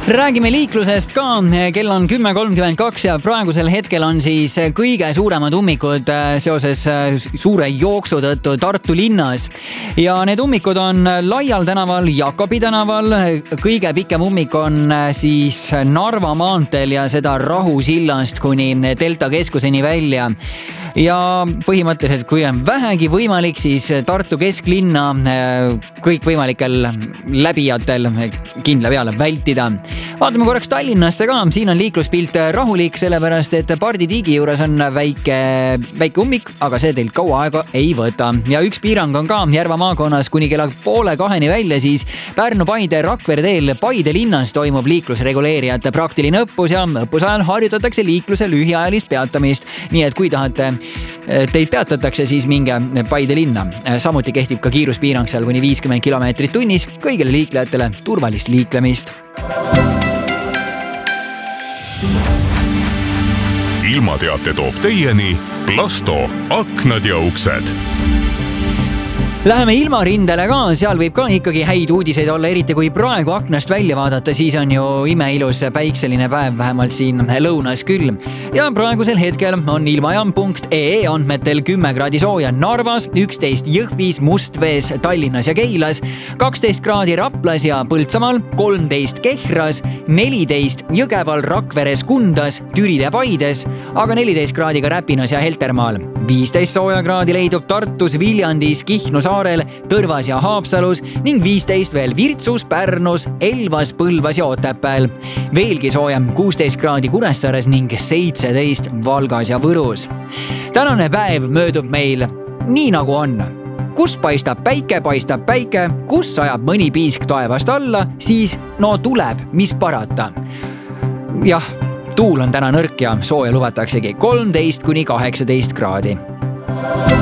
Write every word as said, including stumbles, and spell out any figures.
Räägime liiklusest ka, kell on kümme kolmkümmend kaks ja praegusel hetkel on siis kõige suuremad ummikud seoses suure jooksu tõttu Tartu linnas. Ja need ummikud on Laial tänaval, Jakobi tänaval, kõige pikem ummik on siis Narva maanteel ja seda Rahu sillast kuni Delta keskuseni välja. Ja põhimõtteliselt, kui on vähegi võimalik, siis Tartu kesklinna kõikvõimalikel läbijatel kindla peale vältida. Vaatame korraks Tallinnasse ka, siin on liikluspilt rahulik, sellepärast et Pardi tiigi juures on väike, väike ummik, aga see teilt kaua aega ei võta. Ja üks piirang on ka Järva maakonnas kuni kella poole kaheni välja, siis Pärnu-Paide Rakvere teel Paide linnas toimub liiklusreguleerijate praktiline õppus ja õppuse ajal harjutatakse liikluse lühiajalist peatamist. Nii et kui tahate teid peatatakse, siis minge Paide linna. Samuti kehtib ka kiiruspiirang seal kuni viiskümmend kilomeetrit tunnis, kõigile liiklejatele turvalist liiklemist. Ilmateate toob teieni Plasto aknad ja uksed. Läheme ilmarindele ka, seal võib ka ikkagi häid uudiseid olla, eriti kui praegu aknast välja vaadata, siis on ju imeilus päikseline päev, vähemalt siin lõunas küll. Ja praegusel hetkel on ilmajaam punkt ee andmetel kümme kraadi sooja Narvas, üksteist Jõhvis, Mustvees, Tallinnas ja Keilas, kaksteist kraadi Raplas ja Põltsamaal, kolmteist Kehras, neliteist Jõgeval, Rakveres, Kundas, Türil ja Paides, aga neliteist kraadi ka Räpinas ja Heltermaal. viisteist sooja kraadi leidub Tartus, Viljandis, Kihnus, Saarel, Tõrvas ja Haapsalus ning viisteist veel Virtsus, Pärnus, Elvas, Põlvas ja Otepääl. Veelgi soojem kuusteist kraadi Kuressaares ning seitseteist Valgas ja Võrus. Tänane päev möödub meil nii nagu on. Kus paistab päike, paistab päike, kus sajab mõni piisk taevast alla, siis no tuleb, mis parata. Jah, tuul on täna nõrk ja sooja luvataksegi kolmteist kuni kaheksateist kraadi.